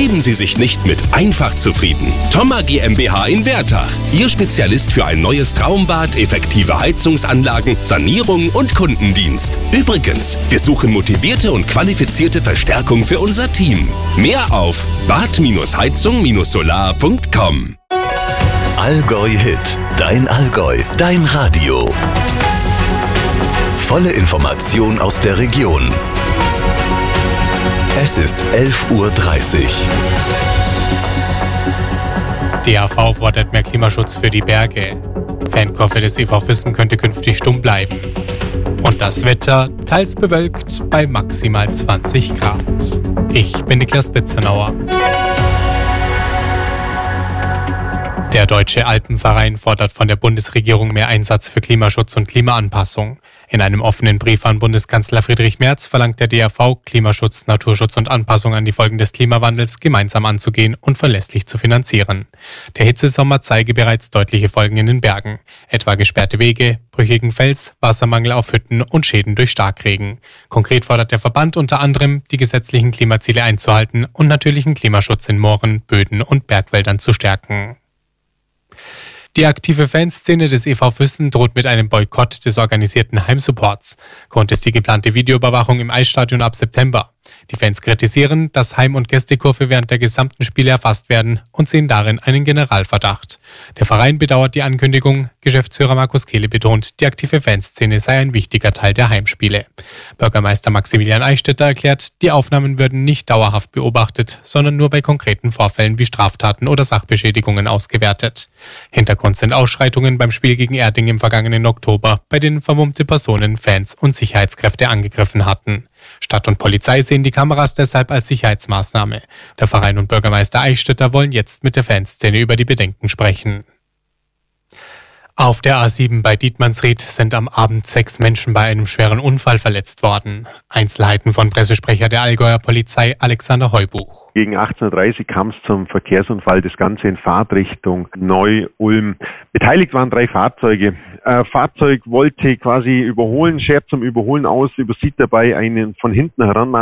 Geben Sie sich nicht mit einfach zufrieden. Thoma GmbH in Wertach. Ihr Spezialist für ein neues Traumbad, effektive Heizungsanlagen, Sanierung und Kundendienst. Übrigens, wir suchen motivierte und qualifizierte Verstärkung für unser Team. Mehr auf bad-heizung-solar.com. Allgäu Hit. Dein Allgäu. Dein Radio. Volle Information aus der Region. Es ist 11:30 Uhr. DAV fordert mehr Klimaschutz für die Berge. Fankurve des EV Füssen könnte künftig stumm bleiben. Und das Wetter teils bewölkt bei maximal 20 Grad. Ich bin Niklas Bitzenauer. Der Deutsche Alpenverein fordert von der Bundesregierung mehr Einsatz für Klimaschutz und Klimaanpassung. In einem offenen Brief an Bundeskanzler Friedrich Merz verlangt der DAV, Klimaschutz, Naturschutz und Anpassung an die Folgen des Klimawandels gemeinsam anzugehen und verlässlich zu finanzieren. Der Hitzesommer zeige bereits deutliche Folgen in den Bergen, etwa gesperrte Wege, brüchigen Fels, Wassermangel auf Hütten und Schäden durch Starkregen. Konkret fordert der Verband unter anderem, die gesetzlichen Klimaziele einzuhalten und natürlichen Klimaschutz in Mooren, Böden und Bergwäldern zu stärken. Die aktive Fanszene des EV Füssen droht mit einem Boykott des organisierten Heimsupports. Grund ist die geplante Videoüberwachung im Eisstadion ab September. Die Fans kritisieren, dass Heim- und Gästekurve während der gesamten Spiele erfasst werden und sehen darin einen Generalverdacht. Der Verein bedauert die Ankündigung. Geschäftsführer Markus Kehle betont, die aktive Fanszene sei ein wichtiger Teil der Heimspiele. Bürgermeister Maximilian Eichstätter erklärt, die Aufnahmen würden nicht dauerhaft beobachtet, sondern nur bei konkreten Vorfällen wie Straftaten oder Sachbeschädigungen ausgewertet. Hintergrund sind Ausschreitungen beim Spiel gegen Erding im vergangenen Oktober, bei denen vermummte Personen Fans und Sicherheitskräfte angegriffen hatten. Stadt und Polizei sehen die Kameras deshalb als Sicherheitsmaßnahme. Der Verein und Bürgermeister Eichstätter wollen jetzt mit der Fanszene über die Bedenken sprechen. Auf der A7 bei Dietmannsried sind am Abend 6 Menschen bei einem schweren Unfall verletzt worden. Einzelheiten von Pressesprecher der Allgäuer Polizei Alexander Heubuch. Gegen 18:30 Uhr kam es zum Verkehrsunfall, das Ganze in Fahrtrichtung Neu-Ulm. Beteiligt waren 3 Fahrzeuge. Fahrzeug wollte quasi überholen, schert zum Überholen aus, übersieht dabei einen von hinten heran